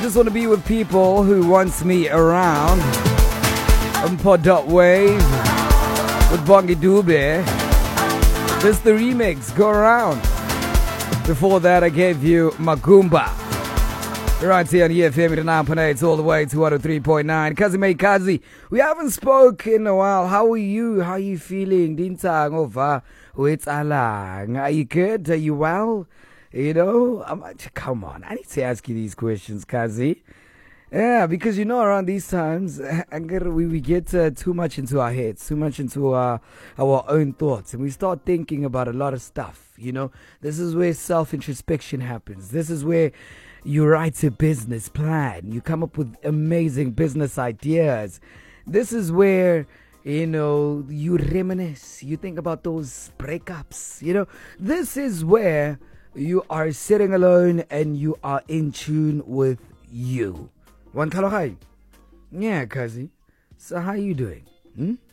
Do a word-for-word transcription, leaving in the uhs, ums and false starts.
just want to be with people who wants me around. Mpo.wave with Bongi Dube. This is the remix, Go Around. Before that, I gave you Magumba. Right here on E F M ninety-nine point eight all the way to one oh three point nine. Kazi May Kazi, we haven't spoken in a while. How are you? How are you feeling? Dintang over. Wait, alang. Are you good? Are you well? You know, I'm, come on. I need to ask you these questions, Kazi. Yeah, because you know, around these times, we, we get uh, too much into our heads, too much into our, our own thoughts, and we start thinking about a lot of stuff. You know, this is where self-introspection happens. This is where you write a business plan. You come up with amazing business ideas. This is where, you know, you reminisce. You think about those breakups. You know, this is where you are sitting alone and you are in tune with you. One Kalahai. Yeah, Kazi. So how you doing? Hmm?